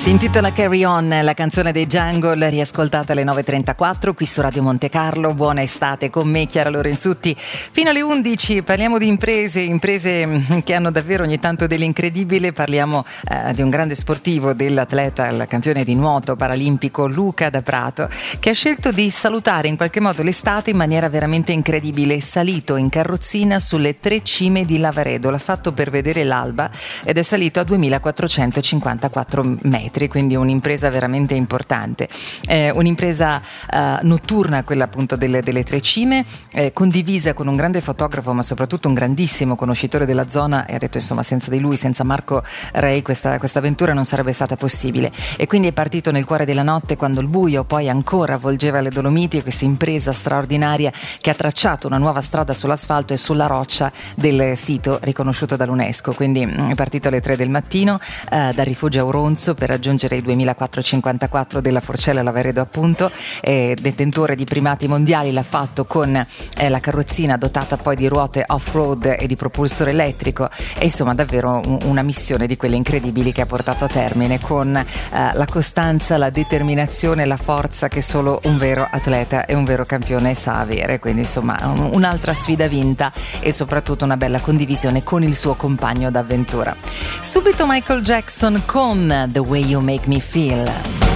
Si intitola Carry On, la canzone dei Jungle, riascoltata alle 9.34 qui su Radio Monte Carlo. Buona estate con me, Chiara Lorenzutti, fino alle 11. Parliamo di imprese che hanno davvero ogni tanto dell'incredibile. Parliamo di un grande sportivo, dell'atleta, il campione di nuoto paralimpico Luca da Prato, che ha scelto di salutare in qualche modo l'estate in maniera veramente incredibile. È salito in carrozzina sulle 3 cime di Lavaredo, l'ha fatto per vedere l'alba ed è salito a 2454 metri. Quindi un'impresa veramente importante, un'impresa notturna, quella appunto delle 3 cime, condivisa con un grande fotografo ma soprattutto un grandissimo conoscitore della zona, e ha detto insomma senza di lui, senza Marco Rei, questa avventura non sarebbe stata possibile. E quindi è partito nel cuore della notte, quando il buio poi ancora avvolgeva le Dolomiti, e questa impresa straordinaria che ha tracciato una nuova strada sull'asfalto e sulla roccia del sito riconosciuto dall'UNESCO. Quindi è partito alle 3 del mattino dal rifugio Auronzo per raggiungere i 2454 della Forcella Lavaredo, appunto. Detentore di primati mondiali, l'ha fatto con la carrozzina dotata poi di ruote off-road e di propulsore elettrico, e insomma davvero una missione di quelle incredibili che ha portato a termine con la costanza, la determinazione e la forza che solo un vero atleta e un vero campione sa avere. Quindi insomma un'altra sfida vinta e soprattutto una bella condivisione con il suo compagno d'avventura. Subito Michael Jackson con The Way You Make Me Feel.